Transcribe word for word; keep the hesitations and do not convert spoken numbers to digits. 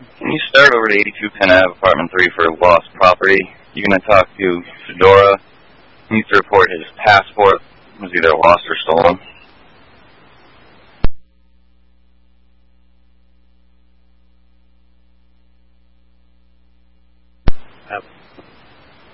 Can you start over to eighty-two Penn Ave, apartment three for lost property? You're going to talk to Fedora. He needs to report his passport was either lost or stolen.